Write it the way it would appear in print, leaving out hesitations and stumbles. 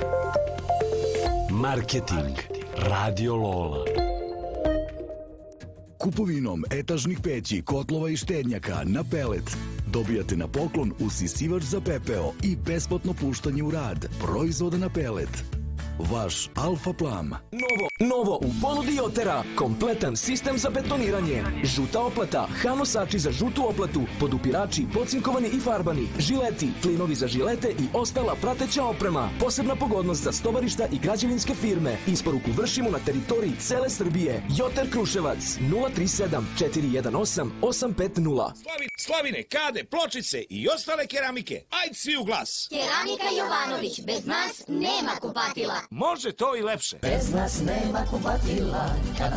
Marketing Radio Lola. Kupovinom etažnih peći, kotlova i štednjaka na pelet dobijate na poklon usisivač za pepeo i besplatno puštanje u rad proizvoda na pelet. Vaš Alfa Plam. Novo u ponudi Jotera. Kompletan sistem za betoniranje. Žuta oplata, hanosači za žutu oplatu, podupirači, pocinkovani i farbani, žileti, klinovi za žilete i ostala prateća oprema. Posebna pogodnost za stovarišta i građevinske firme. Isporuku vršimo na teritoriji cele Srbije. Joter Kruševac 037 418 850. Slavine, kade, pločice i ostale keramike. Ajde svi u glas. Keramika Jovanović, bez nas nema kupatila. Može to i lepše. Bez nas nema kupatila.